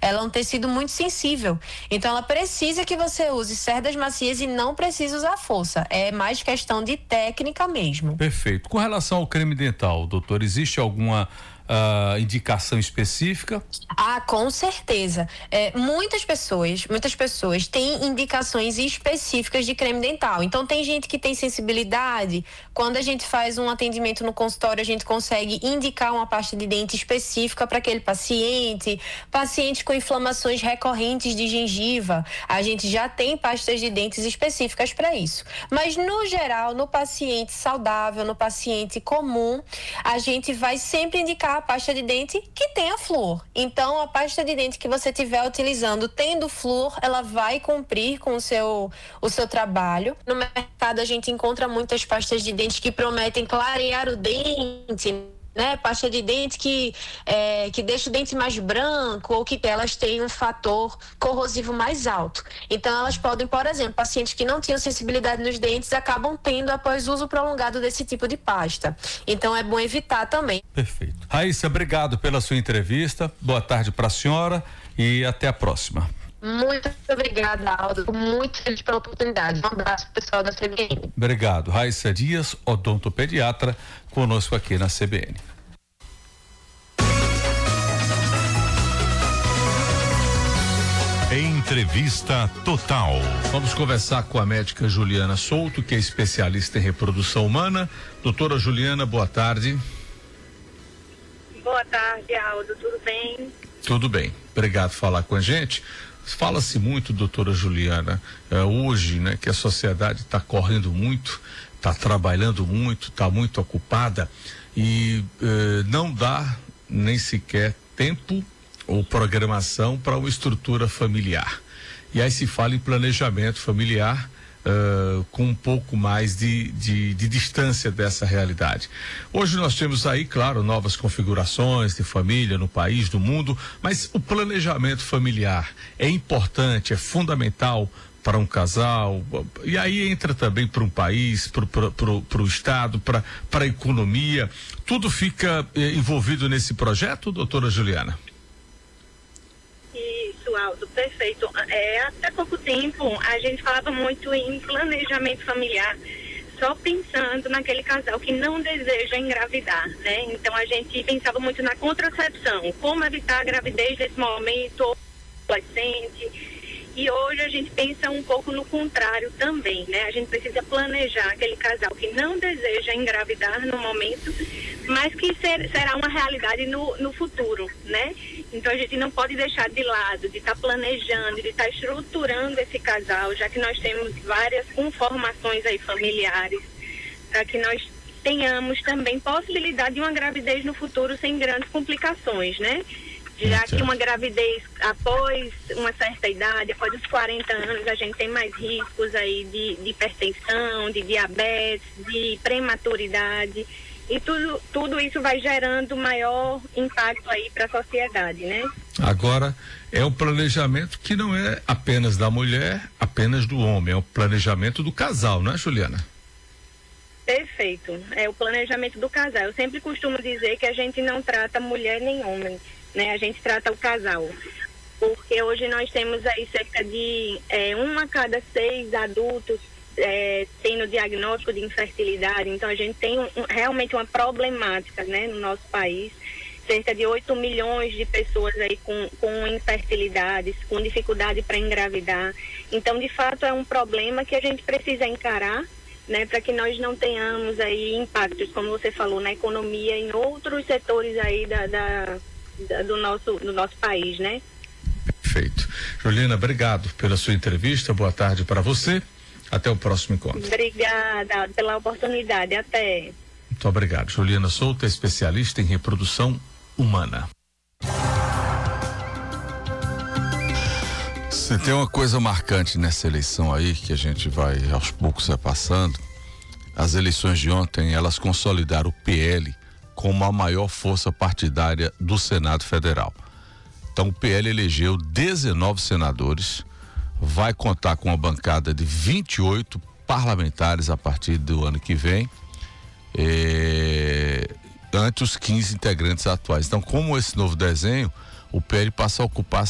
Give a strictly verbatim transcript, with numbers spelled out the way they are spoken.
ela é um tecido muito sensível. Então ela precisa que você use cerdas macias e não precisa usar força. É mais questão de técnica mesmo. Perfeito. Com relação ao creme dental, doutor, existe alguma Uh, indicação específica? Ah, com certeza. É, muitas pessoas, muitas pessoas têm indicações específicas de creme dental. Então tem gente que tem sensibilidade. Quando a gente faz um atendimento no consultório, a gente consegue indicar uma pasta de dente específica para aquele paciente. Paciente com inflamações recorrentes de gengiva, a gente já tem pastas de dentes específicas para isso. Mas no geral, no paciente saudável, no paciente comum, a gente vai sempre indicar a pasta de dente que tenha flúor. Então, a pasta de dente que você estiver utilizando tendo flúor, ela vai cumprir com o seu, o seu trabalho. No mercado, a gente encontra muitas pastas de dente que prometem clarear o dente, né? Pasta de dente que, é, que deixa o dente mais branco ou que elas têm um fator corrosivo mais alto. Então, elas podem, por exemplo, pacientes que não tinham sensibilidade nos dentes acabam tendo após uso prolongado desse tipo de pasta. Então, é bom evitar também. Perfeito. Raíssa, obrigado pela sua entrevista. Boa tarde para a senhora e até a próxima. Muito obrigada, Aldo. Muito feliz pela oportunidade. Um abraço pro pessoal da C B N. Obrigado. Raíssa Dias, odontopediatra, conosco aqui na C B N. Entrevista Total. Vamos conversar com a médica Juliana Souto, que é especialista em reprodução humana. Doutora Juliana, boa tarde. Boa tarde, Aldo. Tudo bem? Tudo bem. Obrigado por falar com a gente. Fala-se muito, doutora Juliana, eh, hoje, né, que a sociedade está correndo muito, está trabalhando muito, está muito ocupada e eh, não dá nem sequer tempo ou programação para uma estrutura familiar. E aí se fala em planejamento familiar Uh, com um pouco mais de, de, de distância dessa realidade. Hoje nós temos aí, claro, novas configurações de família no país, no mundo, mas o planejamento familiar é importante, é fundamental para um casal, e aí entra também para um país, para o Estado, para a economia, tudo fica eh, envolvido nesse projeto, doutora Juliana? Isso, Aldo, perfeito. É, até pouco tempo a gente falava muito em planejamento familiar, só pensando naquele casal que não deseja engravidar, né? Então a gente pensava muito na contracepção, como evitar a gravidez nesse momento adolescente. E hoje a gente pensa um pouco no contrário também, né? A gente precisa planejar aquele casal que não deseja engravidar no momento, mas que ser, será uma realidade no, no futuro, né? Então a gente não pode deixar de lado, de estar tá planejando, de estar tá estruturando esse casal, já que nós temos várias conformações aí familiares, para que nós tenhamos também possibilidade de uma gravidez no futuro sem grandes complicações, né? Já que uma gravidez após uma certa idade, após os quarenta anos, a gente tem mais riscos aí de, de hipertensão, de diabetes, de prematuridade, e tudo, tudo isso vai gerando maior impacto aí para a sociedade, né? Agora, é um planejamento que não é apenas da mulher, apenas do homem, é o planejamento do casal, não é, Juliana? Perfeito, é o planejamento do casal. Eu sempre costumo dizer que a gente não trata mulher nem homem, né? A gente trata o casal, porque hoje nós temos aí cerca de é, um a cada seis adultos é, tendo diagnóstico de infertilidade. Então a gente tem um, realmente uma problemática, né, no nosso país, cerca de oito milhões de pessoas aí com, com infertilidades, com dificuldade para engravidar. Então de fato é um problema que a gente precisa encarar, né, para que nós não tenhamos aí impactos, como você falou, na economia, em outros setores aí da, da do nosso, do nosso país, né? Perfeito. Juliana, obrigado pela sua entrevista, boa tarde para você, até o próximo encontro. Obrigada pela oportunidade, até. Muito obrigado. Juliana Souto, especialista em reprodução humana. Se tem uma coisa marcante nessa eleição aí, que a gente vai aos poucos passando, as eleições de ontem, elas consolidaram o P L como a maior força partidária do Senado Federal. Então o P L elegeu dezenove senadores, vai contar com uma bancada de vinte e oito parlamentares a partir do ano que vem, é, ante os quinze integrantes atuais. Então, como esse novo desenho, o P L passa a ocupar